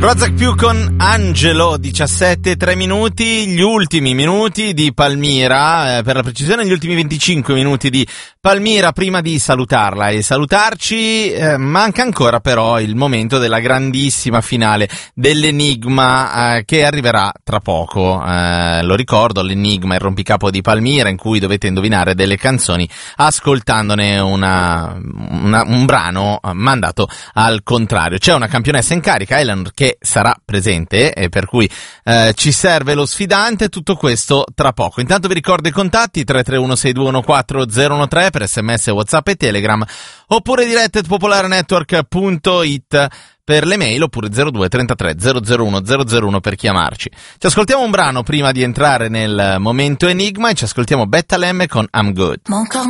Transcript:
Rozak più con Angelo, 17:03 minuti, gli ultimi minuti di Palmira, per la precisione gli ultimi 25 minuti di Palmira prima di salutarla e salutarci. Manca ancora però il momento della grandissima finale dell'Enigma che arriverà tra poco. Lo ricordo, l'Enigma, il rompicapo di Palmira, in cui dovete indovinare delle canzoni ascoltandone un brano mandato al contrario. C'è una campionessa in carica, Eleanor, che sarà presente e per cui ci serve lo sfidante. Tutto questo tra poco. Intanto vi ricordo i contatti: 331-621-4013 per SMS, WhatsApp e Telegram, oppure diretta@popolarenetwork.it per le mail, oppure 02 33 001 001 per chiamarci. Ci ascoltiamo un brano prima di entrare nel momento Enigma e ci ascoltiamo Betta Lemme con I'm Good.